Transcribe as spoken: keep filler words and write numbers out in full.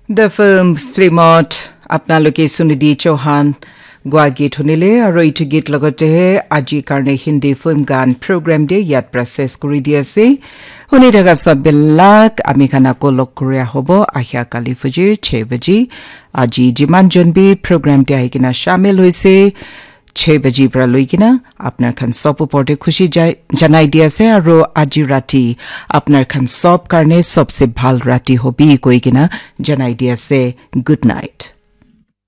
The film Flimot আপোনালোকে সুনিধি চৌহান গোৱা গীত শুনিলে আৰু এইটো গীত লগতে আজি কাৰণে হিন্দী ফিল্ম গান প্ৰগ্ৰাম দিয়ে ইয়াত প্ৰচেছ কৰি দি আছে শুনি থকা সববিলাক আমি খানা কলক কৰি হ'ব আহিয়া কালি ফজিৰ ছয় বজে আজি যিমান জনবি প্ৰগ্ৰাম দিয়ে আহি কিনা শামিল হৈছে ছয় বজে পৰা লৈ কিনা আপোনাৰ খান সব ওপৰতে খুশি জনাই দি আছে আৰু আজি ৰাতি আপোনাৰ খান সব কাৰণে সবচে ভাল ৰাতি হবি কৈ কিনা জনাই দি আছে গুড নাইট